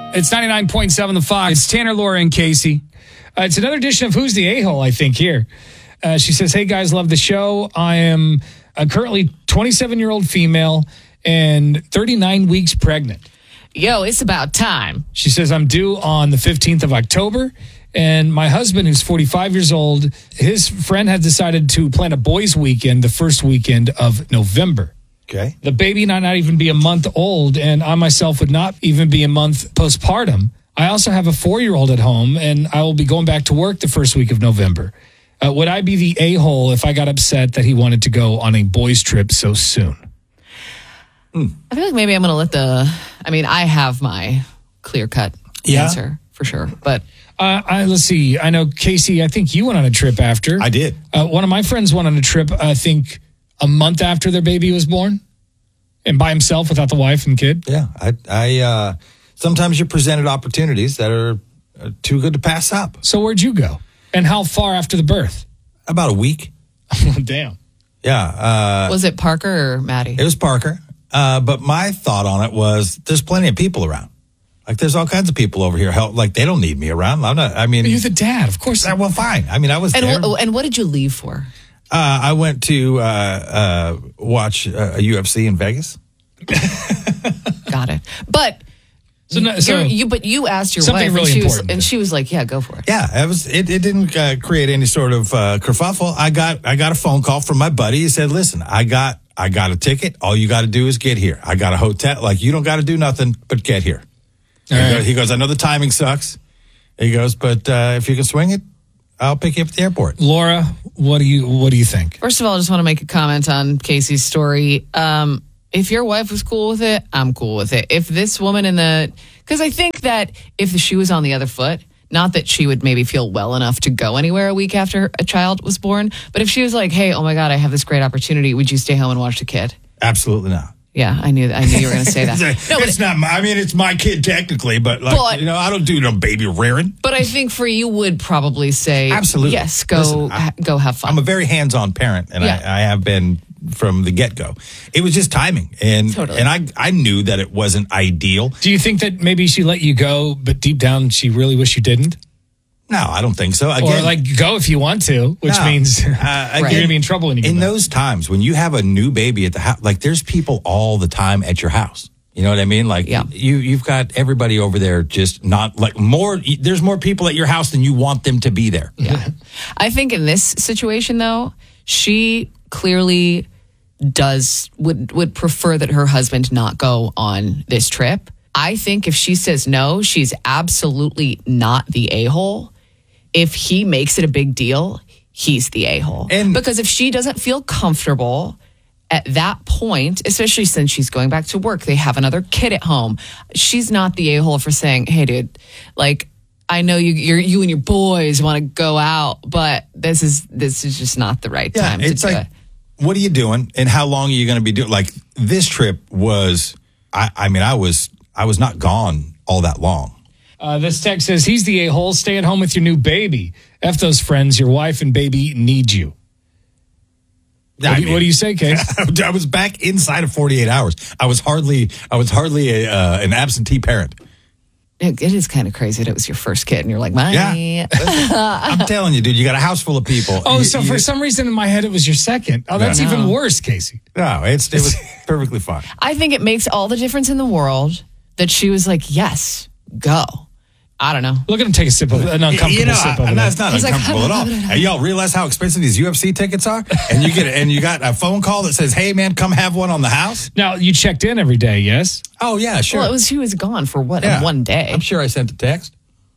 It's 99.7 The Fox. It's Tanner, Laura, and Casey. It's another edition of Who's the A-Hole, I think, here. She says, hey, guys, love the show. I am a currently 27-year-old female and 39 weeks pregnant. Yo, it's about time. She says, I'm due on the 15th of October. And my husband, who's 45 years old, his friend had decided to plan a boys' weekend the first weekend of November. Okay. The baby might not even be a month old, and I myself would not even be a month postpartum. I also have a 4-year-old at home, and I will be going back to work the first week of November. Would I be the a-hole if I got upset that he wanted to go on a boys' trip so soon? I feel like maybe I'm going to I have my clear-cut answer for sure, but... let's see. I know, Casey, I think you went on a trip after. I did. One of my friends went on a trip, I think, a month after their baby was born, and by himself without the wife and kid. Yeah. I sometimes you're presented opportunities that are too good to pass up. So where'd you go? And how far after the birth? About a week. Damn. Yeah. Was it Parker or Maddie? It was Parker. But my thought on it was there's plenty of people around. Like, there's all kinds of people over here. Like, they don't need me around. But you're the dad, of course. Well, fine. I mean, I was there. And what did you leave for? I went to watch a UFC in Vegas. Got it. But you asked your wife, really and she was like, "Yeah, go for it." Yeah, it didn't create any sort of kerfuffle. I got a phone call from my buddy. He said, "Listen, I got a ticket. All you got to do is get here. I got a hotel. Like, you don't got to do nothing but get here." He goes, I know the timing sucks. He goes, but if you can swing it, I'll pick you up at the airport. Laura, what do you think? First of all, I just want to make a comment on Casey's story. If your wife was cool with it, I'm cool with it. If this woman because I think that if the shoe was on the other foot, not that she would maybe feel well enough to go anywhere a week after a child was born, but if she was like, hey, oh my God, I have this great opportunity, would you stay home and watch the kid? Absolutely not. Yeah, I knew you were going to say that. It's my kid technically, but I don't do no baby rearing. But I think for you would probably say, absolutely, yes, go have fun. I'm a very hands-on parent, and I have been from the get-go. It was just timing, and totally. And I knew that it wasn't ideal. Do you think that maybe she let you go, but deep down she really wished you didn't? No, I don't think so. Again, or go if you want to, which means you're going to be in trouble when you in those times when you have a new baby at the house. Like, there's people all the time at your house. You know what I mean? Like, you've got everybody over there, just not like more. There's more people at your house than you want them to be there. Yeah, I think in this situation though, she clearly would prefer that her husband not go on this trip. I think if she says no, she's absolutely not the a-hole. If he makes it a big deal, he's the a-hole. Because if she doesn't feel comfortable at that point, especially since she's going back to work, they have another kid at home, she's not the a-hole for saying, hey, dude, like, I know you and your boys want to go out, but this is just not the right time to do it. What are you doing, and how long are you going to be doing? Like, this trip was, I was not gone all that long. This text says, he's the a-hole. Stay at home with your new baby. F those friends. Your wife and baby need you. What do you say, Case? I was back inside of 48 hours. I was hardly an absentee parent. It is kind of crazy that it was your first kid, and you're like, yeah. I'm telling you, dude, you got a house full of people. For some reason in my head it was your second. Oh, that's even worse, Casey. No, it was perfectly fine. I think it makes all the difference in the world that she was like, yes, go. I don't know. Look at him take a sip of an uncomfortable sip of it. That's not uncomfortable at all. And y'all realize how expensive these UFC tickets are? And you got a phone call that says, hey, man, come have one on the house? Now, you checked in every day, yes? Oh, yeah, sure. Well, she was gone for what, in one day? I'm sure I sent a text.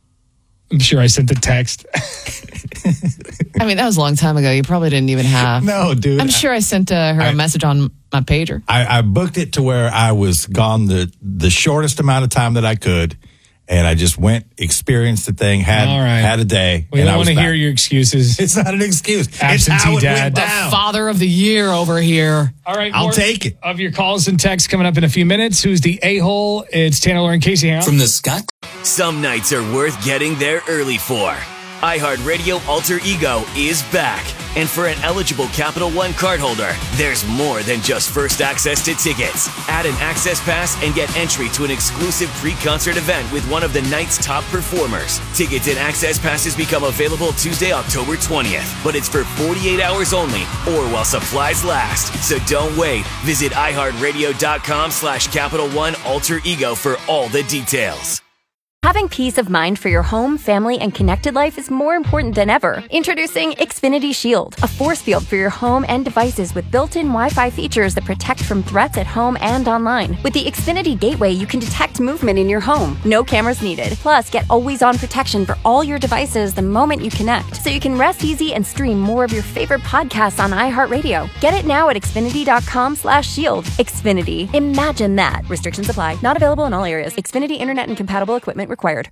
I mean, that was a long time ago. You probably didn't even have. No, dude. I'm sure I sent her a message on my pager. I booked it to where I was gone the shortest amount of time that I could. And I just went, experienced the thing, had a day. We don't want to hear your excuses. It's not an excuse. Absentee it's how it dad. went down. The father of the year over here. All right. I'll take it. Of your calls and texts coming up in a few minutes. Who's the a-hole? It's Tanner, Laura, and Casey. From the Scott. Some nights are worth getting there early for. iHeartRadio Alter Ego is back. And for an eligible Capital One cardholder, there's more than just first access to tickets. Add an access pass and get entry to an exclusive pre-concert event with one of the night's top performers. Tickets and access passes become available Tuesday, October 20th, but it's for 48 hours only or while supplies last. So don't wait. Visit iHeartRadio.com/Capital One Alter Ego for all the details. Having peace of mind for your home, family, and connected life is more important than ever. Introducing Xfinity Shield, a force field for your home and devices with built-in Wi-Fi features that protect from threats at home and online. With the Xfinity Gateway, you can detect movement in your home. No cameras needed. Plus, get always-on protection for all your devices the moment you connect, so you can rest easy and stream more of your favorite podcasts on iHeartRadio. Get it now at Xfinity.com/shield. Xfinity. Imagine that. Restrictions apply. Not available in all areas. Xfinity Internet and compatible equipment required.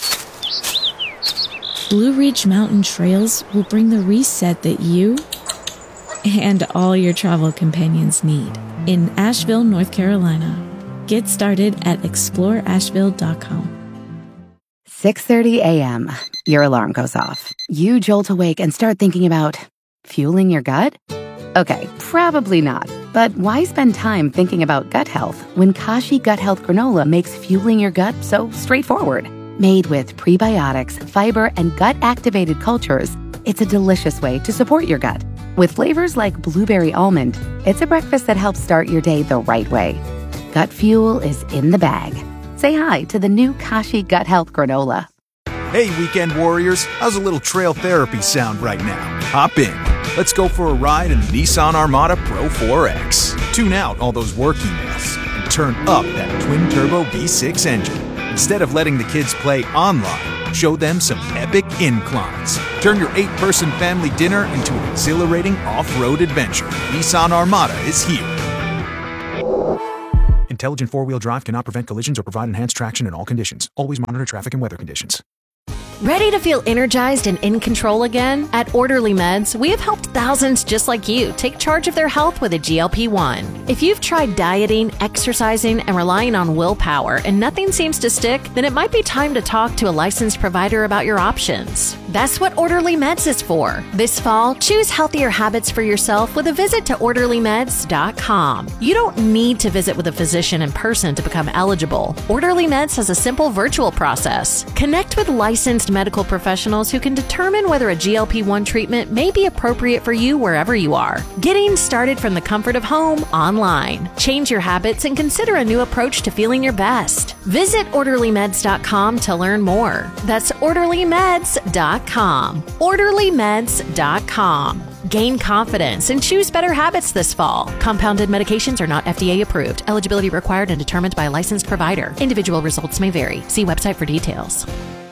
Blue Ridge Mountain Trails will bring the reset that you and all your travel companions need in Asheville, North Carolina. Get started at exploreasheville.com. 6:30 a.m. Your alarm goes off. You jolt awake and start thinking about fueling your gut? Okay, probably not. But why spend time thinking about gut health when Kashi Gut Health Granola makes fueling your gut so straightforward? Made with prebiotics, fiber, and gut-activated cultures, it's a delicious way to support your gut. With flavors like blueberry almond, it's a breakfast that helps start your day the right way. Gut fuel is in the bag. Say hi to the new Kashi Gut Health Granola. Hey, weekend warriors, how's a little trail therapy sound right now? Hop in. Let's go for a ride in the Nissan Armada Pro 4X. Tune out all those work emails and turn up that twin-turbo V6 engine. Instead of letting the kids play online, show them some epic inclines. Turn your 8-person family dinner into an exhilarating off-road adventure. Nissan Armada is here. Intelligent four-wheel drive cannot prevent collisions or provide enhanced traction in all conditions. Always monitor traffic and weather conditions. Ready to feel energized and in control again? At Orderly Meds, we have helped thousands just like you take charge of their health with a GLP-1. If you've tried dieting, exercising, and relying on willpower and nothing seems to stick, then it might be time to talk to a licensed provider about your options. That's what Orderly Meds is for. This fall, choose healthier habits for yourself with a visit to OrderlyMeds.com. You don't need to visit with a physician in person to become eligible. Orderly Meds has a simple virtual process. Connect with licensed medical professionals who can determine whether a GLP-1 treatment may be appropriate for you wherever you are. Getting started from the comfort of home online. Change your habits and consider a new approach to feeling your best. Visit OrderlyMeds.com to learn more. That's OrderlyMeds.com. OrderlyMeds.com. Gain confidence and choose better habits this fall. Compounded medications are not FDA approved. Eligibility required and determined by a licensed provider. Individual results may vary. See website for details.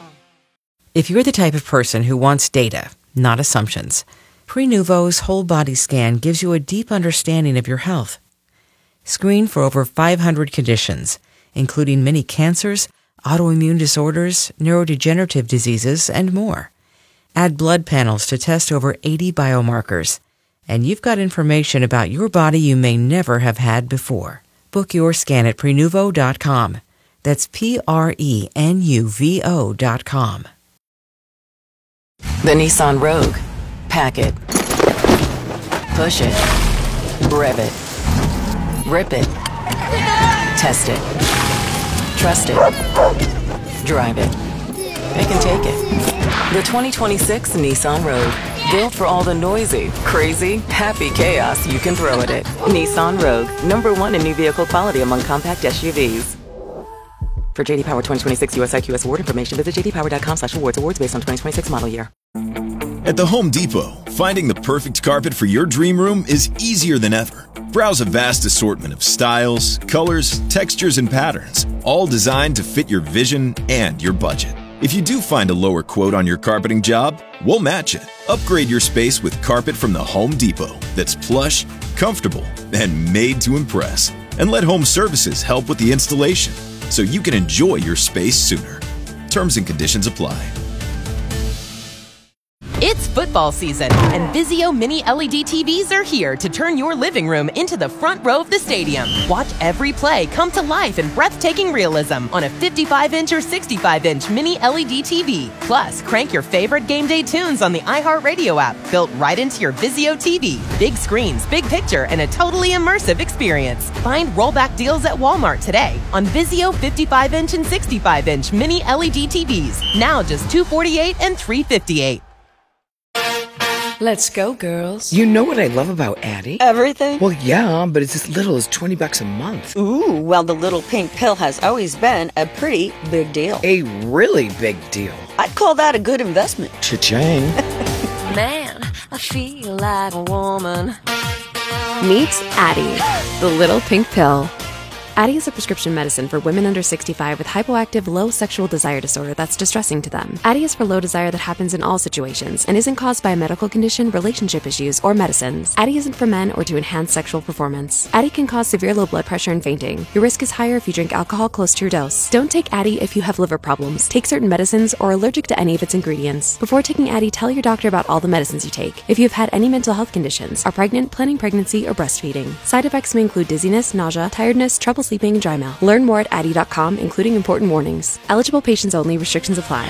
If you're the type of person who wants data, not assumptions, Prenuvo's whole body scan gives you a deep understanding of your health. Screen for over 500 conditions, including many cancers, autoimmune disorders, neurodegenerative diseases, and more. Add blood panels to test over 80 biomarkers, and you've got information about your body you may never have had before. Book your scan at Prenuvo.com. That's Prenuvo.com. The Nissan Rogue. Pack it. Push it. Rev it. Rip it. Test it. Trust it. Drive it. It can take it. The 2026 Nissan Rogue. Built for all the noisy, crazy, happy chaos you can throw at it. Nissan Rogue. #1 in new vehicle quality among compact SUVs. For J.D. Power 2026 US IQS award information, visit jdpower.com/awards. Awards based on 2026 model year. At the Home Depot, finding the perfect carpet for your dream room is easier than ever. Browse a vast assortment of styles, colors, textures, and patterns, all designed to fit your vision and your budget. If you do find a lower quote on your carpeting job, we'll match it. Upgrade your space with carpet from the Home Depot that's plush, comfortable, and made to impress. And let Home Services help with the installation, so you can enjoy your space sooner. Terms and conditions apply. It's football football season, and Vizio Mini LED TVs are here to turn your living room into the front row of the stadium. Watch every play come to life in breathtaking realism on a 55-inch or 65-inch Mini LED TV. Plus, crank your favorite game day tunes on the iHeartRadio app, built right into your Vizio TV. Big screens, big picture, and a totally immersive experience. Find rollback deals at Walmart today on Vizio 55-inch and 65-inch Mini LED TVs. Now just $248 and $358. Let's go, girls. You know what I love about Addie? Everything? Well, yeah, but it's as little as $20 a month. Ooh, well, the little pink pill has always been a pretty big deal. A really big deal. I'd call that a good investment. Cha-ching. Man, I feel like a woman. Meet Addie, the little pink pill. Addie is a prescription medicine for women under 65 with hypoactive low sexual desire disorder that's distressing to them. Addie is for low desire that happens in all situations and isn't caused by a medical condition, relationship issues, or medicines. Addie isn't for men or to enhance sexual performance. Addie can cause severe low blood pressure and fainting. Your risk is higher if you drink alcohol close to your dose. Don't take Addie if you have liver problems, take certain medicines, or are allergic to any of its ingredients. Before taking Addie, tell your doctor about all the medicines you take. If you have had any mental health conditions, are pregnant, planning pregnancy, or breastfeeding. Side effects may include dizziness, nausea, tiredness, trouble sleeping, and dry mouth. Learn more at Addie.com, including important warnings. Eligible patients only. Restrictions apply.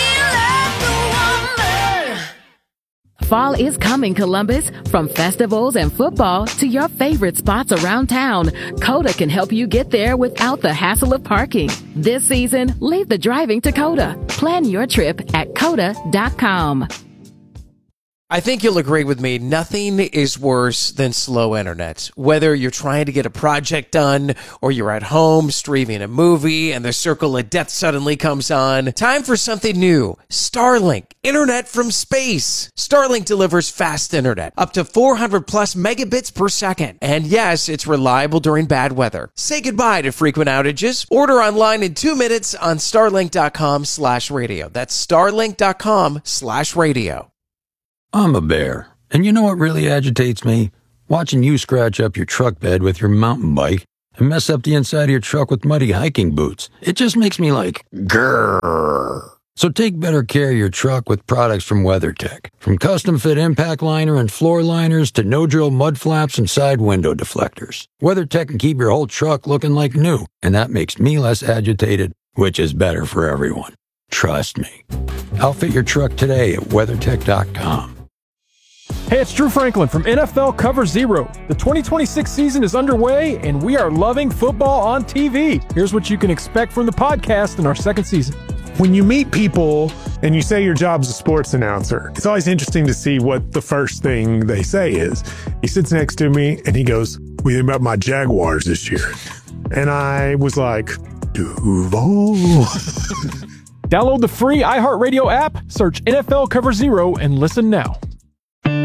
Fall is coming, Columbus. From festivals and football to your favorite spots around town, Coda can help you get there without the hassle of parking. This season, leave the driving to Coda. Plan your trip at Coda.com. I think you'll agree with me, nothing is worse than slow internet. Whether you're trying to get a project done or you're at home streaming a movie and the circle of death suddenly comes on, time for something new. Starlink, internet from space. Starlink delivers fast internet, up to 400 plus megabits per second. And yes, it's reliable during bad weather. Say goodbye to frequent outages. Order online in 2 minutes on starlink.com/radio. That's starlink.com/radio. I'm a bear, and you know what really agitates me? Watching you scratch up your truck bed with your mountain bike and mess up the inside of your truck with muddy hiking boots. It just makes me like, grrr. So take better care of your truck with products from WeatherTech. From custom-fit impact liner and floor liners to no-drill mud flaps and side window deflectors. WeatherTech can keep your whole truck looking like new, and that makes me less agitated, which is better for everyone. Trust me. Outfit your truck today at WeatherTech.com. Hey, it's Drew Franklin from NFL Cover Zero. The 2026 season is underway, and we are loving football on TV. Here's what you can expect from the podcast in our second season. When you meet people and you say your job's a sports announcer, it's always interesting to see what the first thing they say is. He sits next to me, and he goes, "What do you think about my Jaguars this year?" And I was like, Duval. Download the free iHeartRadio app, search NFL Cover Zero, and listen now.